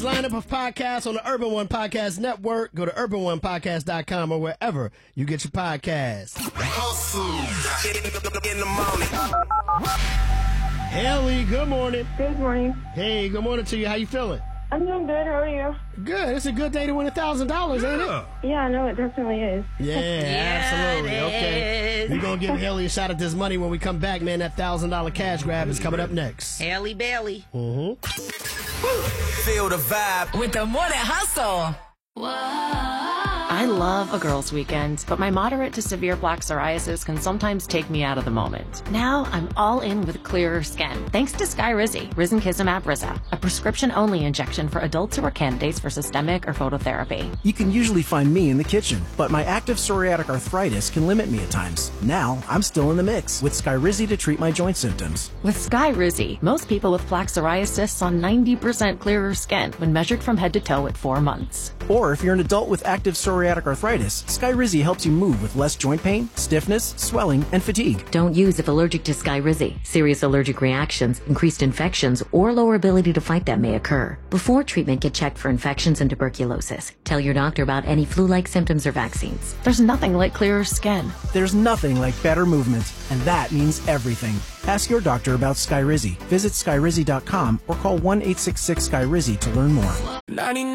Lineup of podcasts on the Urban One Podcast Network. Go to urbanonepodcast.com or wherever you get your podcasts. Hustle in the morning. Haley, good morning. Good morning. Hey, good morning to you. How you feeling? I'm doing good. How are you? Good. It's a good day to win $1,000, ain't it? Yeah, I know it definitely is. Yeah, absolutely. Okay. We're going to give Haley a shot at this money when we come back, man. That $1,000 cash grab is coming up next. Haley Bailey. Mm-hmm. Feel the vibe with the Morning Hustle. I love a girl's weekend, but my moderate to severe plaque psoriasis can sometimes take me out of the moment. Now I'm all in with clearer skin, thanks to Skyrizi, Risankizumab Rizza, a prescription-only injection for adults who are candidates for systemic or phototherapy. You can usually find me in the kitchen, but my active psoriatic arthritis can limit me at times. Now I'm still in the mix with Skyrizi to treat my joint symptoms. With Skyrizi, most people with plaque psoriasis saw 90% clearer skin when measured from head to toe at 4 months. Or if you're an adult with active psoriatic arthritis, Skyrizi helps you move with less joint pain, stiffness, swelling, and fatigue. Don't use if allergic to Skyrizi. Serious allergic reactions, increased infections, or lower ability to fight them may occur. Before treatment, get checked for infections and tuberculosis. Tell your doctor about any flu-like symptoms or vaccines. There's nothing like clearer skin. There's nothing like better movement, and that means everything. Ask your doctor about Skyrizi. Visit Skyrizi.com or call 1-866-SKYRIZI to learn more.